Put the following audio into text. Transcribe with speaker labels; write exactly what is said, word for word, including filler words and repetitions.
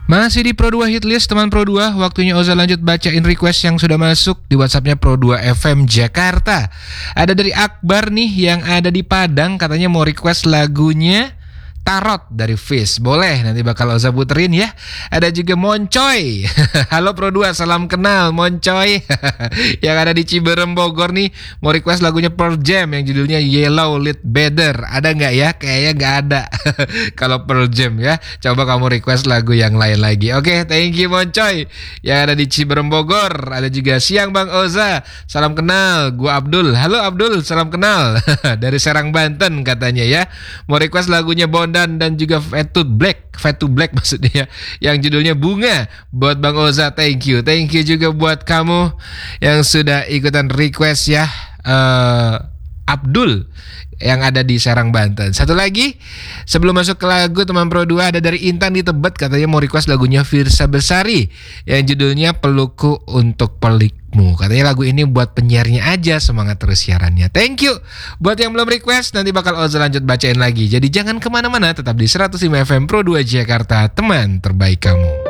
Speaker 1: Masih di Pro dua Hitlist teman Pro dua, waktunya Oza lanjut bacain request yang sudah masuk di WhatsAppnya Pro dua F M Jakarta. Ada dari Akbar nih yang ada di Padang, katanya mau request lagunya Tarot dari Fish. Boleh, nanti bakal Oza puterin ya. Ada juga Moncoy. Halo Pro dua, salam kenal Moncoy. Yang ada di Ciberem Bogor nih, mau request lagunya Pearl Jam yang judulnya Yellow Lit Better. Ada nggak ya? Kayaknya nggak ada. Kalau Pearl Jam ya, coba kamu request lagu yang lain lagi. Oke, thank you Moncoy. Yang ada di Ciberem Bogor. Ada juga Siang Bang Oza, salam kenal. Gua Abdul. Halo Abdul, salam kenal. Dari Serang Banten katanya ya. Mau request lagunya Bonda dan juga Fade to Black, Fade to Black maksudnya, yang judulnya Bunga. Buat Bang Oza, thank you. Thank you juga buat kamu yang sudah ikutan request ya. uh, Abdul yang ada di Serang Banten. Satu lagi sebelum masuk ke lagu teman Pro dua, ada dari Intan di Tebet, katanya mau request lagunya Firsa Besari yang judulnya Pelukku Untuk Pelikmu. Katanya lagu ini buat penyiarnya aja, semangat terus siarannya. Thank you. Buat yang belum request, nanti bakal Oza lanjut bacain lagi. Jadi jangan kemana-mana, tetap di seratus lima F M Pro dua Jakarta, teman terbaik kamu.